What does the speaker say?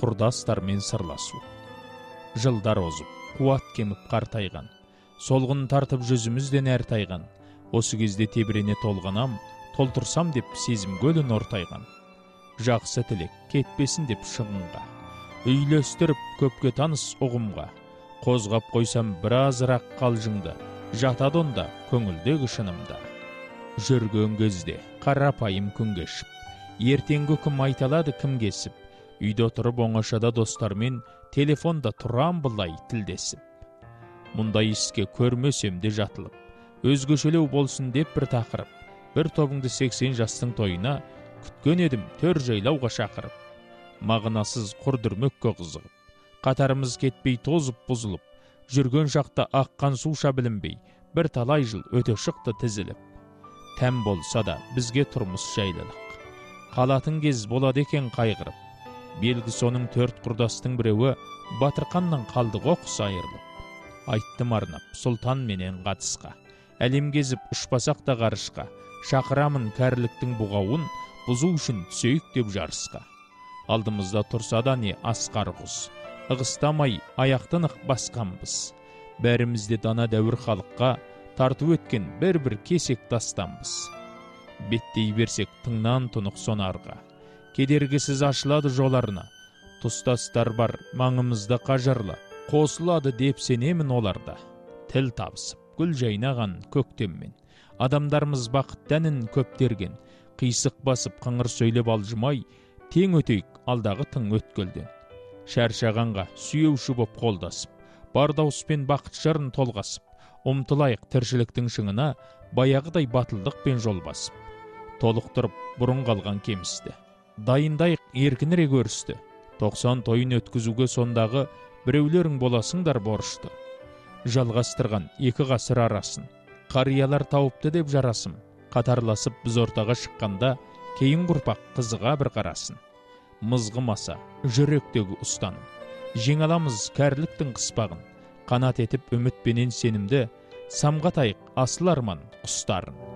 құрдастармен сырласу. Жылдар озып, қуат кеміп қартайған, солғын тартып жүзімізден әртайған, осы кезде тебірене толғанам, толтырсам деп сезім көлін ортайған. Жақсы тілек кетпесін деп шыңға, үйлестіріп көпке таныс ұғымға, қозғап қойсам біразырақ қалжыңды, жатады онда көңілдегі шынымда. Жүрген кезде қарапайым күн кешіп, ертеңгі кім айталады кім кесіп, үйде отырып оңашада достармен телефонда тұрам бұлай тілдесіп. Мұндай іске көрмесем де жатылып, өзгешелеу болсын деп бір тақырып, бір тобыңды 80 жастың тойына күткен едім төр жайлауға шақырып. Мағынасыз құрдырмөкке қызығып, қатарымыз кетпей тозып бұзылып, жүрген шақта аққан суша білінбей, бір талай жыл өте шықты тізіліп. Тәм болса да бізге тұрмыс жайлылық, қалатын кез болады екен қайғырып. Белгі соның 4 құрдастың біреуі Батырқаннан қалды оқыс айырылып. Айттым арнап сұлтан менен қатысқа, әлем кезіп ұшпасақ та ғарышқа, шақырамын кәріліктің бұғауын, бұзу үшін түсейік деп жарысқа. Алдымызда тұрса да не асқар құз, ығыстамай аяқтын ық басқанбыз. Бәрімізде дана дәуір халыққа тарту өткен бір-бір кесек тастанбыз. Беттей берсек тыңнан тұнық сонарға, кедергісіз ашылады жоларына. Тұстастар бар маңымызда қажырлы, қосылады деп сенемін оларда. Тіл табысып, гүл жайнаған көктеммен, адамдарымыз бақыт дәнін көптерген, қисық басып қыңыр сөйлеп алжымай, тең өтейік алдағы тың өткелден. Шаршағанға сүйеуші боп қолдасып, бар дауыспен бақыт жарын толғасып, ұмтылайық тіршіліктің шыңына, баяғыдай батылдықпен жол басып. Толықтырып бұрын қалған кемісті, дайындайық еркінірек өрісті. 90 тойын өткізуге сондағы біреулерің боласыңдар борышты. Жалғастырған 2 ғасыр арасын, қариялар тауыпты деп жарасым. Қатарласып біз ортаға шыққанда, кейін құрпақ қызыға бір қарасын. Мызғымаса жүректегі ұстаным, жеңаламыз кәріліктің қыспағын, қанат етіп үмітпенен сенімді, самғатайық асыл арман құстарын.